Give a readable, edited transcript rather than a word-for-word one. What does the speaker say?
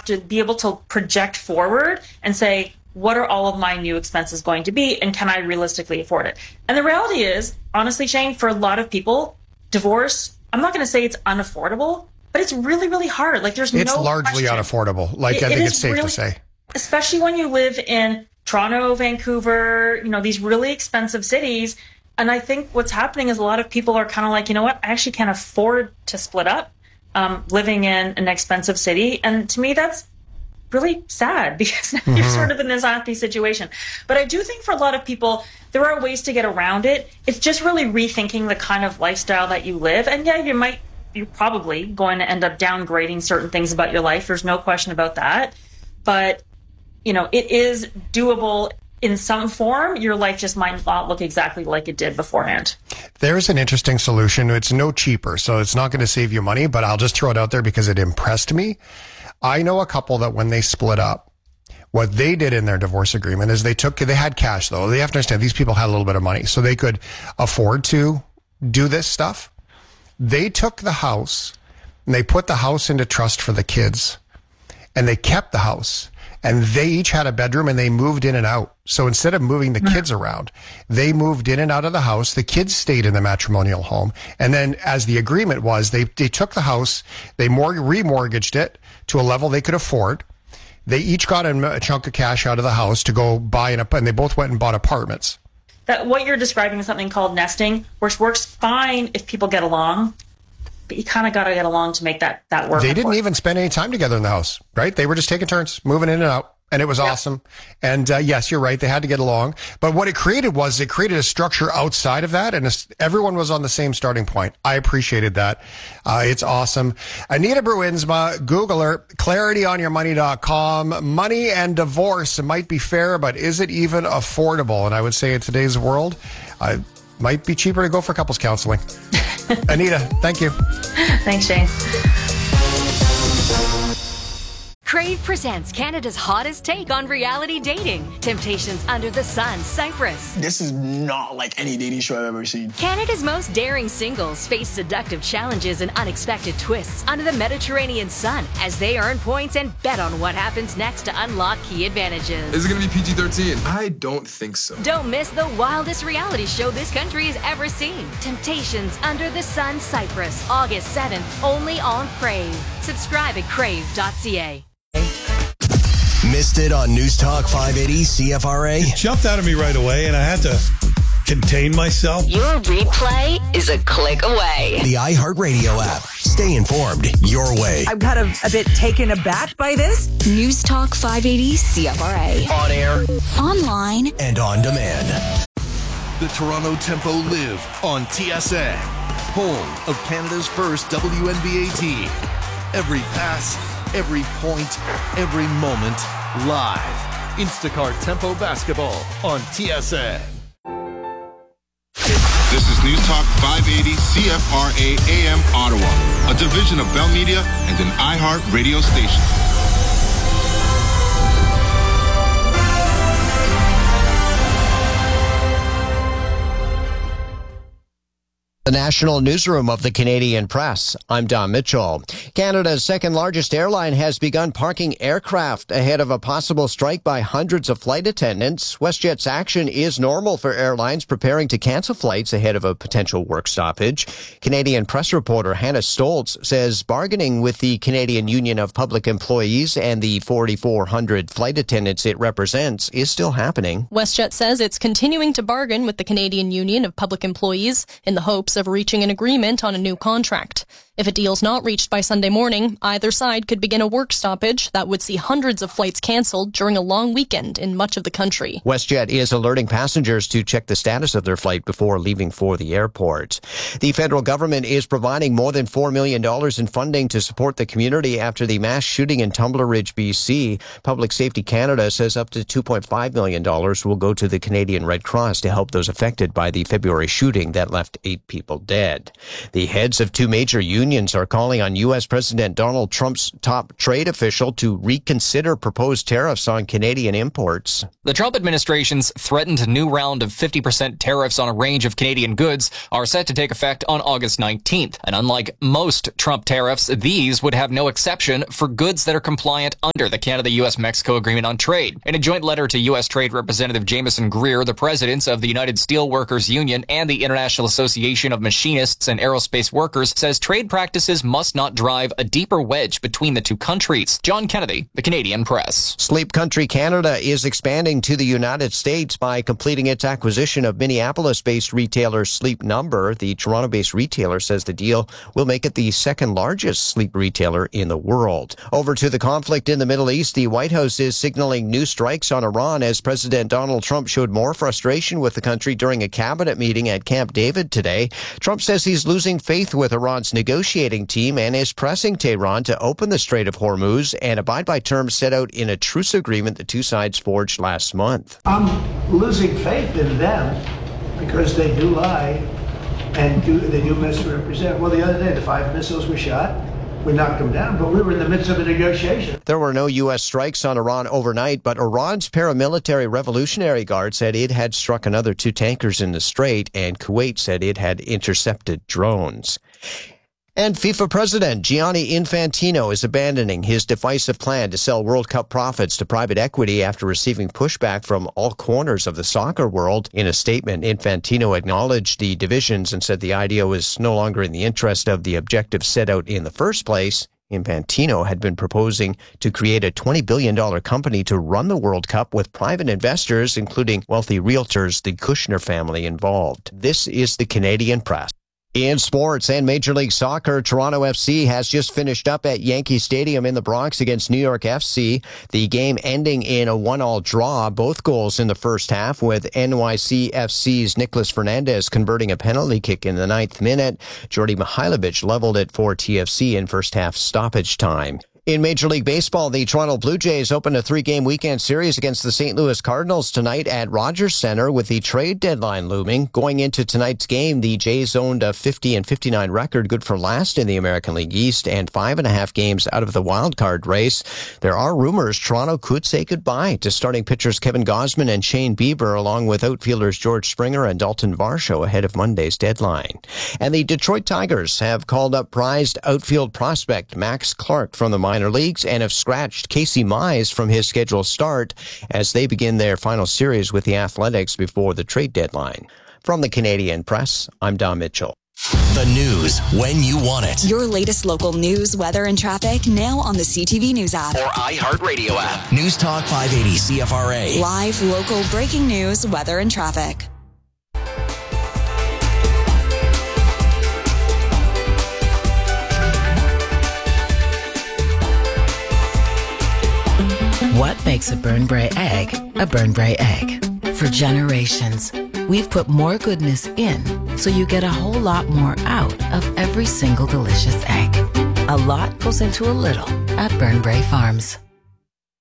have to be able to project forward and say, what are all of my new expenses going to be, and can I realistically afford it? And the reality is, honestly, Shane, for a lot of people, divorce, I'm not going to say it's unaffordable, but it's really, really hard. Like, it's largely unaffordable. Like, I think it's safe to say. Especially when you live in Toronto, Vancouver, these really expensive cities. And I think what's happening is a lot of people are kind of like, you know what, I actually can't afford to split up living in an expensive city. And to me, that's really sad because now you're sort of in this happy situation. But I do think for a lot of people, there are ways to get around it. It's just really rethinking the kind of lifestyle that you live. And yeah, you're probably going to end up downgrading certain things about your life. There's no question about that. But, it is doable in some form. Your life just might not look exactly like it did beforehand. There's an interesting solution. It's no cheaper, so it's not going to save you money, but I'll just throw it out there because it impressed me. I know a couple that when they split up, what they did in their divorce agreement is they had cash though. They have to understand these people had a little bit of money, so they could afford to do this stuff. They took the house and they put the house into trust for the kids, and they kept the house, and they each had a bedroom and they moved in and out. So instead of moving the kids around, they moved in and out of the house. The kids stayed in the matrimonial home. And then as the agreement was, they took the house, they remortgaged it to a level they could afford. They each got a chunk of cash out of the house to go buy and they both went and bought apartments. That what you're describing is something called nesting, which works fine if people get along, but you kind of got to get along to make that work. They didn't even spend any time together in the house, right? They were just taking turns, moving in and out. And it was awesome. And yes, you're right. They had to get along. But what it created a structure outside of that. And everyone was on the same starting point. I appreciated that. It's awesome. Anita Bruinsma, Google her, clarityonyourmoney.com. Money and divorce. It might be fair, but is it even affordable? And I would say in today's world, it might be cheaper to go for couples counseling. Anita, thank you. Thanks, Shane. Crave presents Canada's hottest take on reality dating. Temptations Under the Sun, Cyprus. This is not like any dating show I've ever seen. Canada's most daring singles face seductive challenges and unexpected twists under the Mediterranean sun as they earn points and bet on what happens next to unlock key advantages. Is it going to be PG-13? I don't think so. Don't miss the wildest reality show this country has ever seen. Temptations Under the Sun, Cyprus. August 7th, only on Crave. Subscribe at crave.ca. Missed it on News Talk 580 CFRA? It jumped out of me right away, and I had to contain myself. Your replay is a click away. The iHeartRadio app. Stay informed your way. I'm kind of a bit taken aback by this. News Talk 580 CFRA. On air, online, and on demand. The Toronto Tempo live on TSN, home of Canada's first WNBA team. Every pass, every point, every moment, live. Instacart Tempo Basketball on TSN. This is News Talk 580 CFRA AM Ottawa, a division of Bell Media and an iHeart radio station. The National Newsroom of the Canadian Press. I'm Don Mitchell. Canada's second largest airline has begun parking aircraft ahead of a possible strike by hundreds of flight attendants. WestJet's action is normal for airlines preparing to cancel flights ahead of a potential work stoppage. Canadian Press reporter Hannah Stoltz says bargaining with the Canadian Union of Public Employees and the 4,400 flight attendants it represents is still happening. WestJet says it's continuing to bargain with the Canadian Union of Public Employees in the hopes of reaching an agreement on a new contract. If a deal's not reached by Sunday morning, either side could begin a work stoppage that would see hundreds of flights canceled during a long weekend in much of the country. WestJet is alerting passengers to check the status of their flight before leaving for the airport. The federal government is providing more than $4 million in funding to support the community after the mass shooting in Tumbler Ridge, BC. Public Safety Canada says up to $2.5 million will go to the Canadian Red Cross to help those affected by the February shooting that left 8 people dead. The heads of two major unions unions are calling on U.S. President Donald Trump's top trade official to reconsider proposed tariffs on Canadian imports. The Trump administration's threatened new round of 50% tariffs on a range of Canadian goods are set to take effect on August 19th. And unlike most Trump tariffs, these would have no exception for goods that are compliant under the Canada-U.S.-Mexico Agreement on Trade. In a joint letter to U.S. Trade Representative Jameson Greer, the presidents of the United Steelworkers Union and the International Association of Machinists and Aerospace Workers says trade practices must not drive a deeper wedge between the two countries. John Kennedy, The Canadian Press. Sleep Country Canada is expanding to the United States by completing its acquisition of Minneapolis-based retailer Sleep Number. The Toronto-based retailer says the deal will make it the second largest sleep retailer in the world. Over to the conflict in the Middle East, the White House is signaling new strikes on Iran as President Donald Trump showed more frustration with the country during a cabinet meeting at Camp David today. Trump says he's losing faith with Iran's negotiating team and is pressing Tehran to open the Strait of Hormuz and abide by terms set out in a truce agreement the two sides forged last month. I'm losing faith in them because they do lie and they do misrepresent. Well, the other day, the 5 missiles were shot. We knocked them down, but we were in the midst of a negotiation. There were no U.S. strikes on Iran overnight, but Iran's paramilitary Revolutionary Guard said it had struck another 2 tankers in the strait, and Kuwait said it had intercepted drones. And FIFA President Gianni Infantino is abandoning his divisive plan to sell World Cup profits to private equity after receiving pushback from all corners of the soccer world. In a statement, Infantino acknowledged the divisions and said the idea was no longer in the interest of the objectives set out in the first place. Infantino had been proposing to create a $20 billion company to run the World Cup with private investors, including wealthy realtors, the Kushner family involved. This is the Canadian Press. In sports and Major League Soccer, Toronto FC has just finished up at Yankee Stadium in the Bronx against New York FC. The game ending in a 1-1 draw, both goals in the first half, with NYCFC's Nicholas Fernandez converting a penalty kick in the 9th minute. Jordy Mihailovic leveled it for TFC in first half stoppage time. In Major League Baseball, the Toronto Blue Jays opened a 3-game weekend series against the St. Louis Cardinals tonight at Rogers Center with the trade deadline looming. Going into tonight's game, the Jays owned a 50-59 record, good for last in the American League East, and 5.5 games out of the wild card race. There are rumors Toronto could say goodbye to starting pitchers Kevin Gausman and Shane Bieber, along with outfielders George Springer and Dalton Varsho ahead of Monday's deadline. And the Detroit Tigers have called up prized outfield prospect Max Clark from the minor leagues and have scratched Casey Mize from his scheduled start as they begin their final series with the Athletics before the trade deadline. From the Canadian Press, I'm Don Mitchell. The news when you want it. Your latest local news, weather, and traffic now on the CTV News app or iHeartRadio app. News Talk 580 CFRA. Live local breaking news, weather, and traffic. What makes a Burnbrae egg a Burnbrae egg? For generations, we've put more goodness in so you get a whole lot more out of every single delicious egg. A lot goes into a little at Burnbrae Farms.